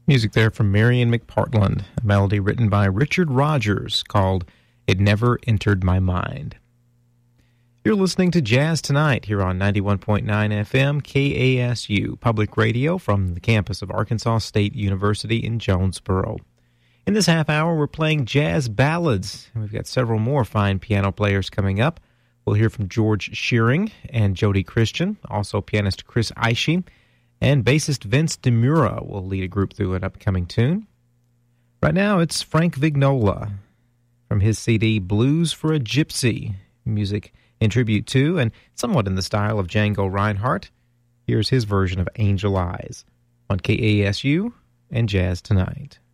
Music there from Marion McPartland, a melody written by Richard Rogers called It Never Entered My Mind. You're listening to Jazz Tonight here on 91.9 FM KASU, public radio from the campus of Arkansas State University in Jonesboro. In this half hour, we're playing jazz ballads, and we've got several more fine piano players coming up. We'll hear from George Shearing and Jody Christian, also pianist Chris Ishii, and bassist Vince DeMura will lead a group through an upcoming tune. Right now, it's Frank Vignola from his CD Blues for a Gypsy, music in tribute to and somewhat in the style of Django Reinhardt. Here's his version of Angel Eyes on KASU and Jazz Tonight.